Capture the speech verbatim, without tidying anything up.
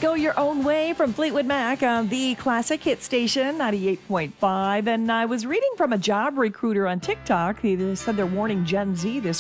Go Your Own Way from Fleetwood Mac on the classic hit station, ninety-eight point five. And I was reading from a job recruiter on TikTok. They said they're warning Gen Z this